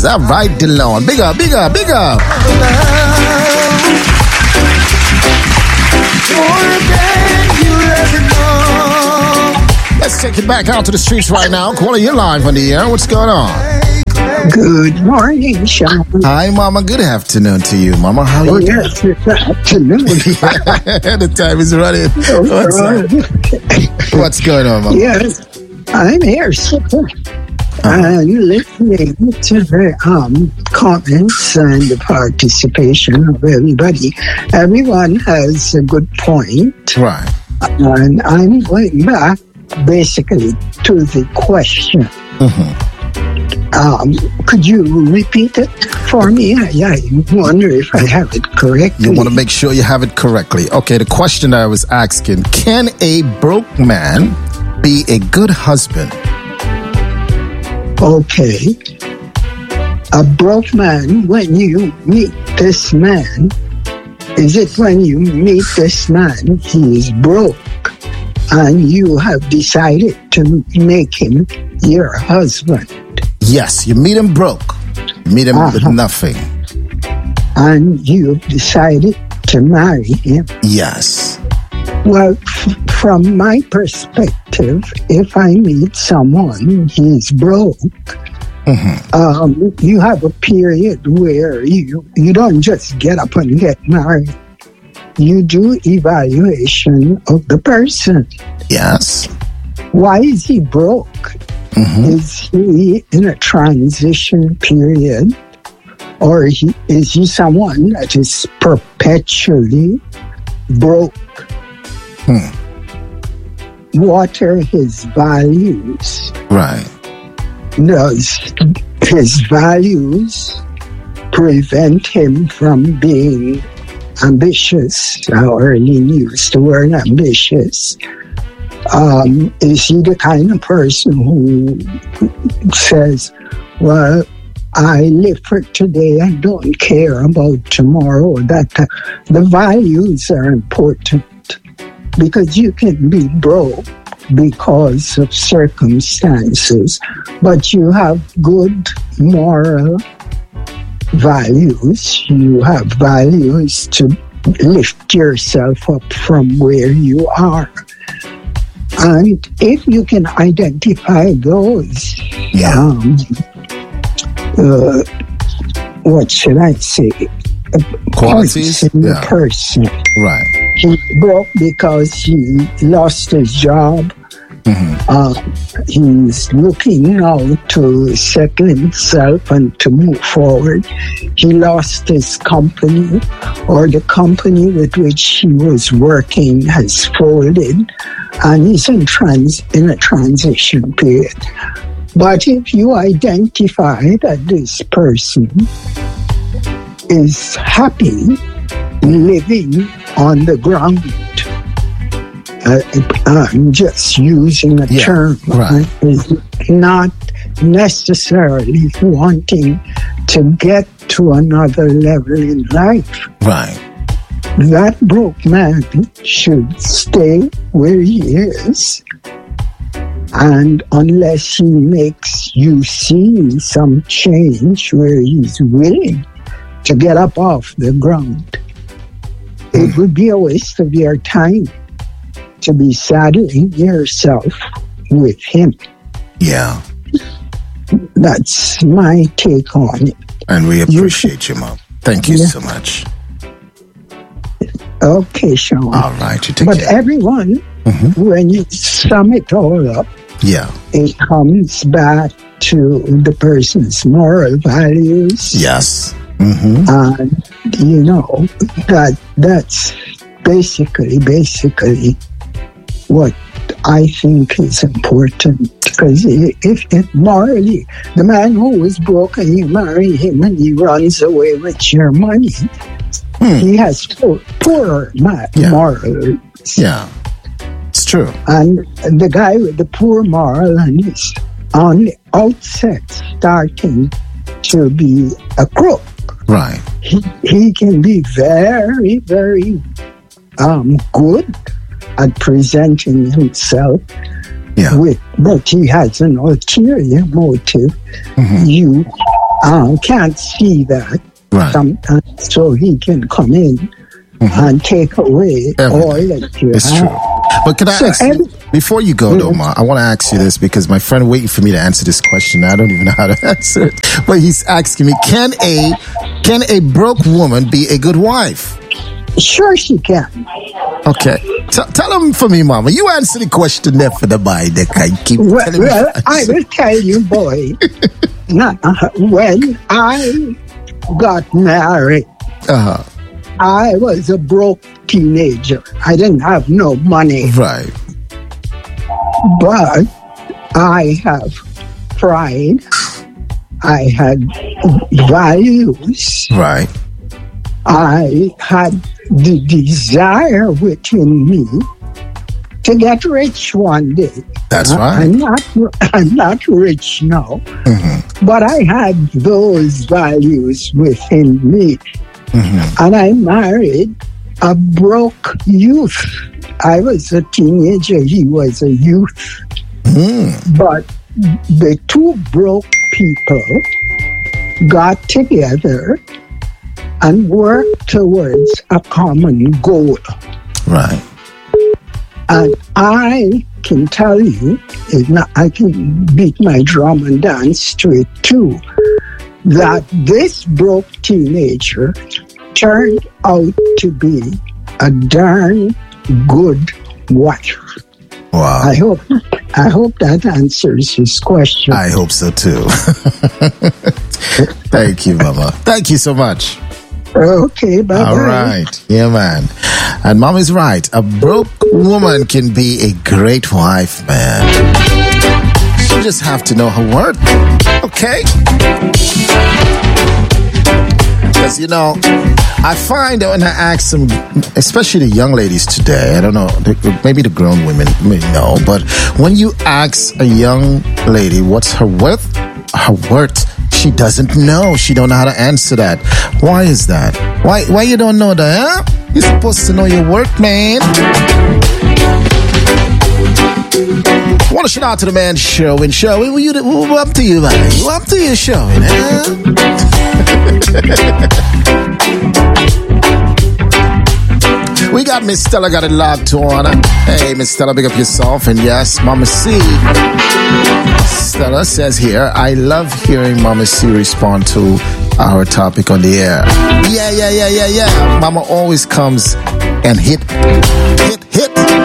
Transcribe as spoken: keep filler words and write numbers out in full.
All right, DeLon. Big up, big up, big up. Let's take it back out to the streets right now. Caller, you're live on the air. What's going on? Good morning, Sean. Hi, Mama. Good afternoon to you, Mama. How are oh, you yes, doing? Good afternoon. The time is running. What's, What's going on, Mama? Yes, I'm here, sir. Uh-huh. I'm listening to the um, comments and the participation of everybody. Everyone has a good point. Right. And I'm going back basically to the question. Mm-hmm. Um, could you repeat it for me? I, I wonder if I have it correctly. You want to make sure you have it correctly. Okay, the question I was asking, can a broke man be a good husband? Okay. A broke man, when you meet this man, is it when you meet this man, he is broke, and you have decided to make him your husband? Yes, you meet him broke. You meet him uh-huh. with nothing. And you've decided to marry him? Yes. Well, f- from my perspective, if I meet someone, he's broke, mm-hmm. um, you have a period where you, you don't just get up and get married. You do evaluation of the person. Yes. Why is he broke? Mm-hmm. Is he in a transition period? Or he, is he someone that is perpetually broke? Hmm. What are his values? Right. Does his values prevent him from being ambitious? I already used the word ambitious. Um, is he the kind of person who says, well, I live for today, I don't care about tomorrow? That uh, the values are important, because you can be broke because of circumstances, but you have good moral values. You have values to lift yourself up from where you are. And if you can identify those, yeah. um, uh, what should I say? Qualities in yeah. the person. Right. He broke because he lost his job. Mm-hmm. Uh, he's looking now to settle himself and to move forward. He lost his company, or the company with which he was working has folded, and he's in, trans- in a transition period. But if you identify that this person is happy living on the ground, Uh, I'm just using a yeah, term, right. is not necessarily wanting to get to another level in life. Right. That broke man should stay where he is. And unless he makes you see some change where he's willing to get up off the ground, mm. it would be a waste of your time to be saddling yourself with him. Yeah. That's my take on it. And we appreciate you, you Mom. Thank you yeah. so much. Okay, Sean. All right, you take But care. everyone, mm-hmm. when you sum it all up, yeah, it comes back to the person's moral values. Yes. Mm-hmm. And, you know, that that's basically, basically what I think is important. Because if, if morally, the man who was broke and you marry him and he runs away with your money, hmm. he has poor, poor ma- yeah. morals. Yeah, it's true. And the guy with the poor moral and he's on the outset starting to be a crook. Right. He, he can be very, very um, good at presenting himself, yeah. with, but he has an ulterior motive. Mm-hmm. You uh, can't see that Right. sometimes, so he can come in mm-hmm. and take away Everything. all that you It's have. true. But can I So ask you, every- before you go, though, Ma, I want to ask you this because my friend waiting for me to answer this question. I don't even know how to answer it. But he's asking me, can a can a broke woman be a good wife? Sure she can. Okay. T- tell him for me, Mama. You answer the question there for the boy. They can keep Well, telling me. well I will tell you, boy, not, uh, when I got married, Uh-huh. I was a broke teenager. I didn't have no money, Right. but I have pride. I had values. Right. I had the desire within me to get rich one day. That's I- right. I'm not, I'm not rich now, Mm-hmm. but I had those values within me. Mm-hmm. And I married a broke youth. I was a teenager, he was a youth. Mm. But the two broke people got together and worked towards a common goal. Right. And I can tell you, if not, I can beat my drum and dance to it too, that this broke teenager turned out to be a darn good wife. Wow. I hope I hope that answers his question. I hope so too. Thank you, Mama. Thank you so much. Okay, bye bye. All right. Yeah, man. And Mom is right. A broke woman can be a great wife, man. She just have to know her worth. Okay? Because, you know, I find that when I ask some, especially the young ladies today, I don't know, maybe the grown women may know, but when you ask a young lady what's her worth, her worth, she doesn't know. She don't know how to answer that. Why is that? Why why you don't know that, huh? You're supposed to know your worth, man. I want to shout out to the man showing, showing. Well, you, well, up to you, man. Well, up to you, showing, huh? We got Miss Stella got it locked on. Hey, Miss Stella, big up yourself. And yes, Mama C. Stella says here, I love hearing Mama C respond to our topic on the air. Yeah, yeah, yeah, yeah, yeah. Mama always comes and hit, hit, hit.